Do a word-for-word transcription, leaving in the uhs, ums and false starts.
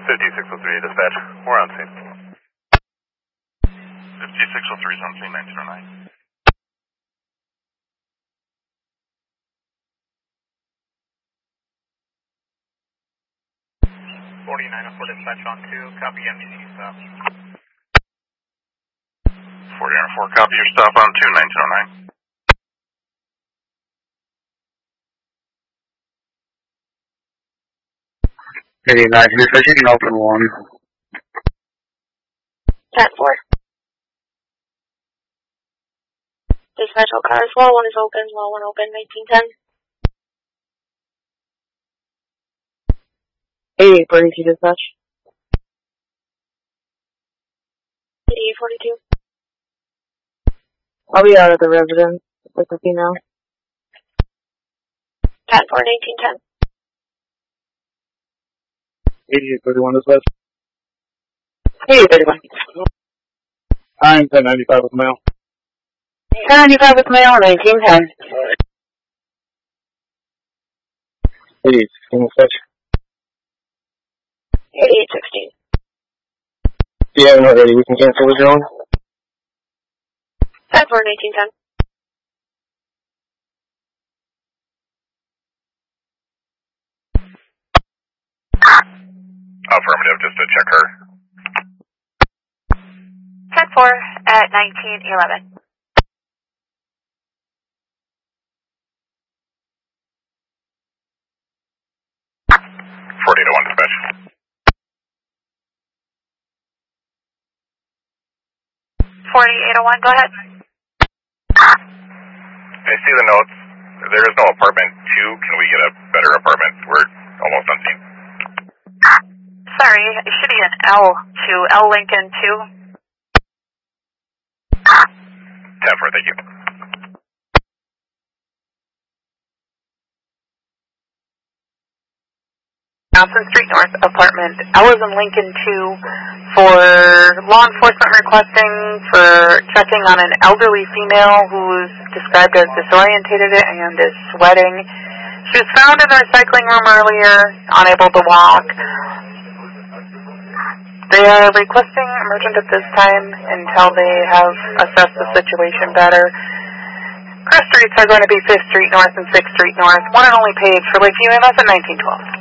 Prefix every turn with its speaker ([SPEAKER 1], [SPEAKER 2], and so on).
[SPEAKER 1] fifty-six oh three dispatch. We're on scene. fifty-six oh three is on scene, nineteen oh nine.
[SPEAKER 2] forty-nine oh four dispatch on two, copy M D C stop.
[SPEAKER 1] forty-nine oh four, copy your stop on two, nineteen oh nine.
[SPEAKER 3] eighty-nine, dispatch, you can open one.
[SPEAKER 4] ten four. Dispatch, all cars, wall one is open, wall one open, nineteen ten.
[SPEAKER 5] eighty-eight forty-two dispatch.
[SPEAKER 4] eighty-eight forty-two.
[SPEAKER 5] I'll be out of the residence with the female.
[SPEAKER 4] ten four, nineteen ten.
[SPEAKER 3] eighty-eight thirty-one dispatch.
[SPEAKER 5] eighty-eight thirty-one.
[SPEAKER 3] nine ten ninety-five with mail.
[SPEAKER 5] ten ninety-five with mail, nineteen ten.
[SPEAKER 3] eighty-eight sixteen dispatch.
[SPEAKER 4] eighty-eight sixteen.
[SPEAKER 3] Yeah, we're not ready. We can cancel the drone.
[SPEAKER 4] ten four, nineteen ten.
[SPEAKER 1] Affirmative, just to check her.
[SPEAKER 4] ten four at nineteen eleven.
[SPEAKER 1] forty-eight oh one dispatch.
[SPEAKER 4] forty-eight oh one, go ahead.
[SPEAKER 1] I see the notes. There is no apartment two. Can we get a better apartment? We're almost on scene.
[SPEAKER 4] Sorry, it should be an L two, L Lincoln two.
[SPEAKER 1] ten four, thank you.
[SPEAKER 5] Johnson Street North, apartment Ellison Lincoln two, for law enforcement requesting for checking on an elderly female who's described as disorientated and is sweating. She was found in the recycling room earlier, unable to walk. They are requesting emergent at this time until they have assessed the situation better. Cross streets are going to be fifth Street North and sixth Street North. One and only page for Lakeview M S at nineteen twelve.